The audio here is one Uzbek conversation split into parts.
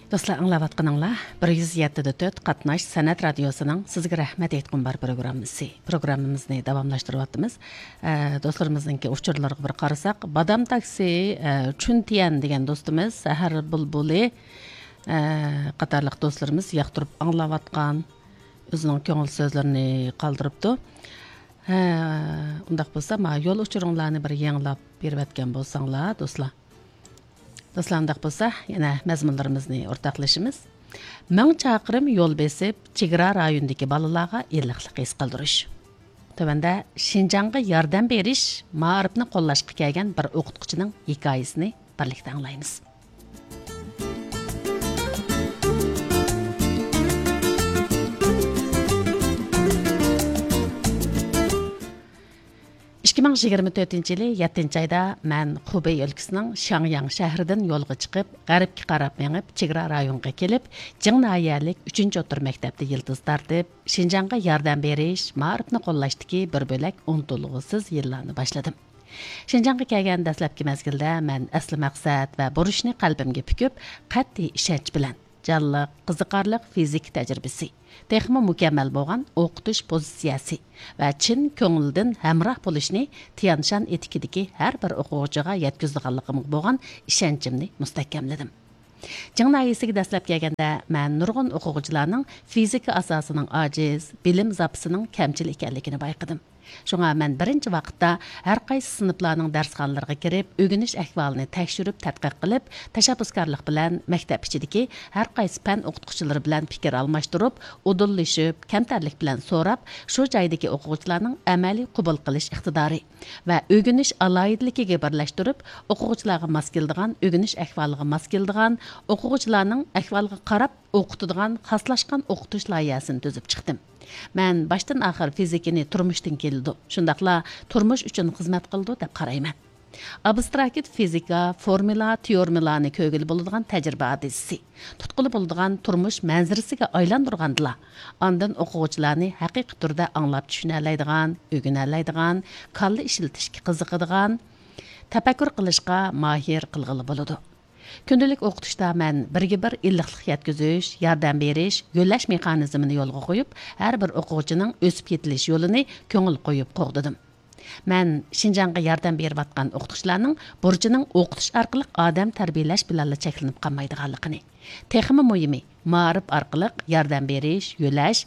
Dostlar, аңлаватқаныңла 107.4 Qatnash San'at Radiosu'nun sizga rahmat aytqum бар programmasi. Programmamizni davomlashtirib o'tamiz. Do'stlarimizning uchurlariga bir qarasak, Badam taksi Chuntian degan do'stimiz Sahar Bulbuli qatorliq do'stlarimiz yoqtirib anglavatgan o'zining ko'ngil so'zlarini qoldiribdi. Undaq bo'lsa, ma yo'l uchuringlarni bir yanglab berib o'tgan bo'lsanglar, do'stlar. Dostlandaq bo'lsa, yana mazmunlarimizni o'rtoqlashimiz. 1000 chaqirim yo'l besib, chegara rayonidagi bolalarga iliqlik his qildirish. Tövəndə Şinjanğa yordam berish, ma'rifni qo'llashga kelgan bir o'qituvchining hikoyasini birlikda anglaymiz. Ikki ming yigirma to'rtinchi yili 7 ayda men Xubey o'lkasining Shangyang shahridan yo'lga chiqib, g'arbga qarab mengib, chegara rayonga kelib, Jingnayalik 3-o'tir maktabda yildiz tartib, Şinjanğa yordam berish, ma'rifni qo'llashdagi bir bo'lak unutilg'usiz yillarni boshladim. Şinjanğa kelgan dastlabki mezgilda men asli maqsad va burishni qalbimga pukib, qat'iy ishonch bilan canlıq, qiziqarlıq fizik təcrübesi, texmi mükemmel bo'lgan o'qitish pozitsiyasi va chin ko'ngildan hamroh bo'lishni Tianshan etikidagi har bir o'quvchiga yetkazganligim bo'lgan ishonchimni mustahkamladim. Jingnayisiga dastlab kelganda men nurg'un o'quvchilarning fizika asosining ojiz, bilim zapisining kamchil ekanligini bayqadim. Şuna men birinchi vaqtda har qaysi sinflarning darsxonalariga kirib, o'rganish ahvolini tekshirib, tadqiq qilib, tashabbuskorlik bilan maktab ichidagi har qaysi fan o'qituvchilari bilan fikr almashtirib, udullashib, kamtarlik bilan so'rab, shu joydagi o'quvchilarning amaliy qabul qilish iqtidori va o'rganish alohidligiga birlashtirib, o'quvchilarga mos keladigan, o'rganish ahvoliga mos keladigan, o'quvchilarning ahvoliga qarab o'qitadigan xaslashgan o'qitish loyihasini tuzib chiqdim. Men başdan axir fizikini turmushdan keldi. Shundaqla turmush uchun xizmat qildi deb qarayman. Abstrakt fizika, formula, teoremalarni ko'gil bo'ladigan tajriba adisi, tutquli bo'ladigan turmush manzarasiga aylantirgandila. Ondan o'quvchilarni haqiqiy turda anglab tushuna oladigan, o'rgana oladigan, kalla ishlatishga qiziqadigan, tafakkur qilishga mahir qilg'ili bo'ladi. Kundalik o'qitishda men birga bir illiqlik yetkazish, yordam berish, yo'llash mexanizmini yo'lga qo'yib, har bir o'quvchining o'sib yetilish yo'lini ko'ngil qo'yib qo'g'didim. Men Şinjanğa yordam berib atgan o'qituvchilarning burchining o'qitish orqali odam tarbiyalash bilan cheklanib qolmaydiganligini, texmi muhimi ma'rif orqali yordam berish, yo'llash,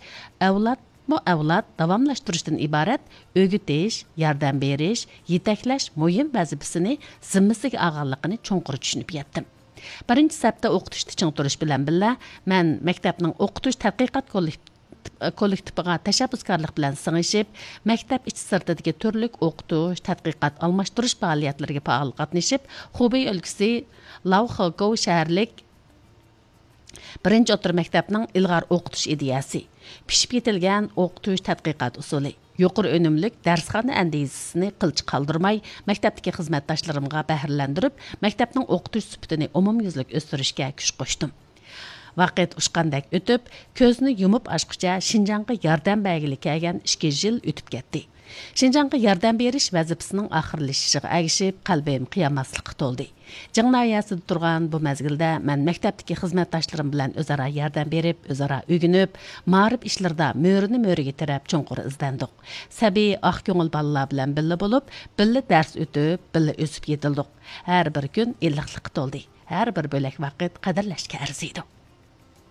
avlod davomlashtirishdan iborat o'gitish, yordam berish, yetaklash muhim vazifasini zimmasiga olganligini cho'nqur tushunib yetdim. Birinchi safda o'qitishda ching turish bilan birga men maktabning o'qitish tadqiqot kollektiviga tashabbuskorlik bilan singishib, maktab ichi sirtidagi turli o'qitish, tadqiqot almashtirish faoliyatlariga faol qatnashib, Xubey o'lkasi Lavxogov shaharlik birinchi o'tir maktabning ilg'or o'qitish ideyasi, pishib yetilgan o'qitish tadqiqot usuli, yuqori unumlik darsxona andizisini qilch qoldirmay, maktabdagi xizmatdoshlarimga bahrlandirib, maktabning o'qitish sifatini umumyuzlik o'stirishga kuch qo'shdim. Vaqt ushqandak o'tib, ko'zni yumib ochqicha Şinjanğa yordam bergili kelgan 2 yil o'tib ketdi. Şinjanğa yordam berish vazifasining oxirlashishiga agishib, qalbim qiyomaslikqa to'ldi. Jingnayasida turgan bu mezgilda men maktabdagi xizmatdoshlarim bilan o'zaro yordam berib, o'zaro o'rganib, ma'rif ishlarda mo'rini tirab cho'nqur izdandik. Sabiy oq ko'ngil bolalar bilan birga bo'lib, birga dars o'tib, birga o'sib yetildik. Har bir kun illiqlikqa to'ldi. Har bir bo'lak vaqt qadrlashga arziydi.